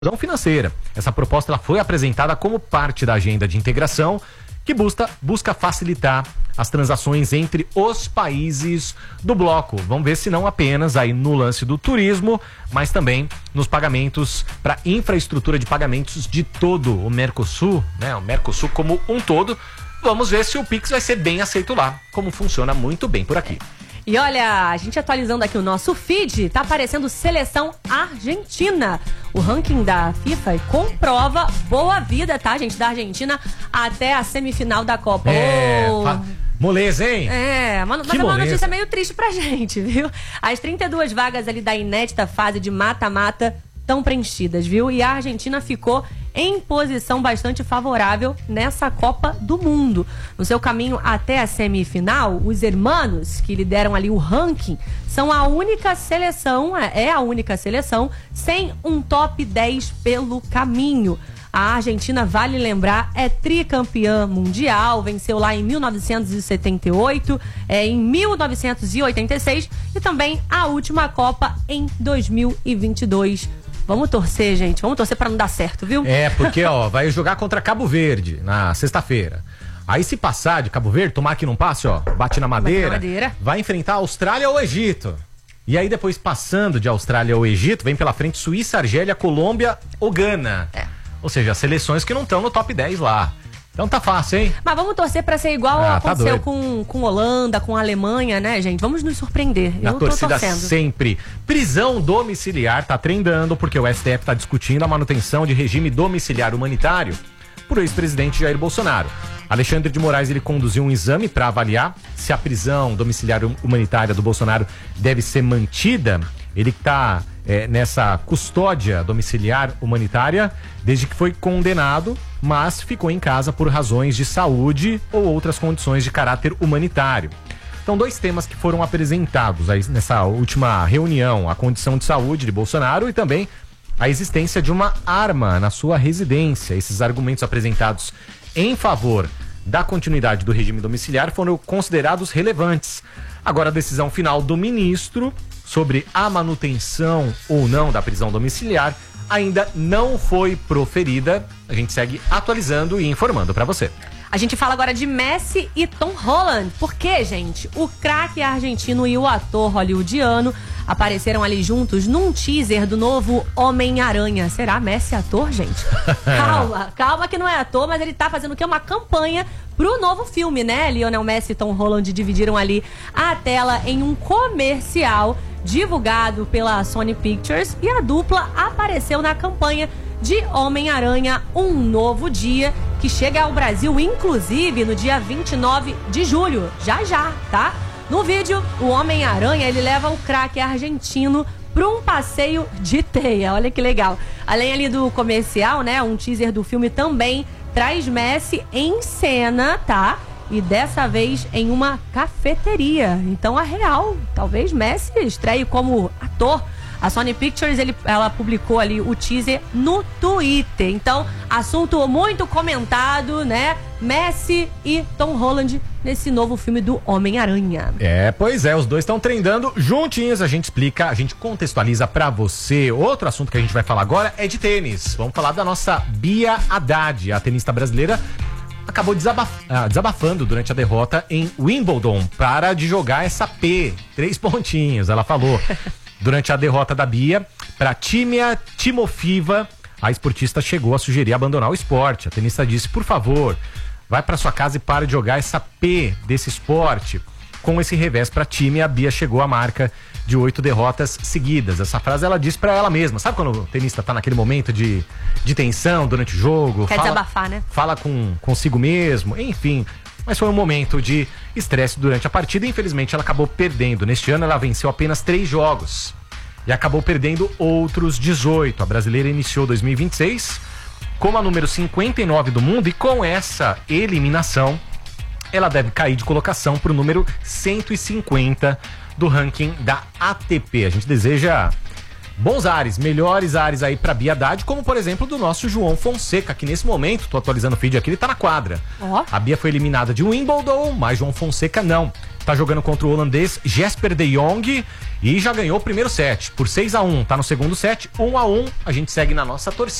financeira. Essa proposta ela foi apresentada como parte da agenda de integração que busca facilitar as transações entre os países do bloco. Vamos ver se não apenas aí no lance do turismo, mas também nos pagamentos para infraestrutura de pagamentos de todo o Mercosul, né? O Mercosul como um todo. Vamos ver se o Pix vai ser bem aceito lá, como funciona muito bem por aqui. E olha, a gente atualizando aqui o nosso feed, tá aparecendo Seleção Argentina. O ranking da FIFA comprova boa vida, tá, gente, da Argentina até a semifinal da Copa. Moleza, hein? Mas é uma notícia meio triste pra gente, viu? As 32 vagas ali da inédita fase de mata-mata estão preenchidas, viu? E a Argentina ficou em posição bastante favorável nessa Copa do Mundo. No seu caminho até a semifinal, os hermanos que lideram ali o ranking são a única seleção, sem um top 10 pelo caminho. A Argentina, vale lembrar, é tricampeã mundial, venceu lá em 1978, em 1986 e também a última Copa em 2022. Vamos torcer, gente. Vamos torcer pra não dar certo, viu? Porque, vai jogar contra Cabo Verde na sexta-feira. Aí se passar de Cabo Verde, tomar que não passe, bate na madeira, vai enfrentar a Austrália ou Egito. E aí depois, passando de Austrália ou Egito, vem pela frente Suíça, Argélia, Colômbia ou Gana. Ou seja, seleções que não estão no top 10 lá. Então tá fácil, hein? Mas vamos torcer pra ser igual aconteceu com Holanda, com a Alemanha, né, gente? Vamos nos surpreender. Na torcida sempre. Prisão domiciliar tá trendando porque o STF tá discutindo a manutenção de regime domiciliar humanitário por ex-presidente Jair Bolsonaro. Alexandre de Moraes, ele conduziu um exame para avaliar se a prisão domiciliar humanitária do Bolsonaro deve ser mantida. Ele tá nessa custódia domiciliar humanitária desde que foi condenado, mas ficou em casa por razões de saúde ou outras condições de caráter humanitário. Então, dois temas que foram apresentados aí nessa última reunião: a condição de saúde de Bolsonaro e também a existência de uma arma na sua residência. Esses argumentos apresentados em favor da continuidade do regime domiciliar foram considerados relevantes. Agora, a decisão final do ministro sobre a manutenção ou não da prisão domiciliar ainda não foi proferida. A gente segue atualizando e informando para você. A gente fala agora de Messi e Tom Holland. Por quê, gente? O craque argentino e o ator hollywoodiano apareceram ali juntos num teaser do novo Homem-Aranha. Será Messi ator, gente? Calma que não é ator, mas ele tá fazendo o quê? Uma campanha pro novo filme, né? Lionel Messi e Tom Holland dividiram ali a tela em um comercial divulgado pela Sony Pictures e a dupla apareceu na campanha de Homem-Aranha Um Novo Dia, que chega ao Brasil, inclusive, no dia 29 de julho. Já, tá? No vídeo, o Homem-Aranha, ele leva o craque argentino para um passeio de teia. Olha que legal. Além ali do comercial, né? Um teaser do filme também traz Messi em cena, tá? E dessa vez em uma cafeteria. Então, a real, talvez Messi estreie como ator. A Sony Pictures, ela publicou ali o teaser no Twitter. Então, assunto muito comentado, né? Messi e Tom Holland nesse novo filme do Homem-Aranha. Pois é, os dois estão trendando juntinhos. A gente explica, a gente contextualiza pra você. Outro assunto que a gente vai falar agora é de tênis. Vamos falar da nossa Bia Haddad, a tenista brasileira. Acabou desabafando durante a derrota em Wimbledon. Para de jogar essa P, 3 pontinhos, ela falou. Durante a derrota da Bia para Tímia Timofeeva, a esportista chegou a sugerir abandonar o esporte. A tenista disse: por favor, vai para sua casa e para de jogar essa P desse esporte. Com esse revés para Tímia, a Bia chegou à marca de 8 derrotas seguidas. Essa frase ela disse para ela mesma. Sabe quando o tenista tá naquele momento de tensão durante o jogo? Quer desabafar, né? Fala consigo mesmo, enfim. Mas foi um momento de estresse durante a partida e infelizmente ela acabou perdendo. Neste ano ela venceu apenas 3 jogos e acabou perdendo outros 18. A brasileira iniciou 2026 como a número 59 do mundo e com essa eliminação ela deve cair de colocação para o número 150 do ranking da ATP. A gente deseja bons ares, melhores ares aí pra Bia Haddad, como por exemplo do nosso João Fonseca, que nesse momento, tô atualizando o feed aqui, ele tá na quadra. A Bia foi eliminada de Wimbledon, mas João Fonseca não. tá jogando contra o holandês Jesper de Jong e já ganhou o primeiro set por 6-1. Tá no segundo set, 1-1. A gente segue na nossa torcida.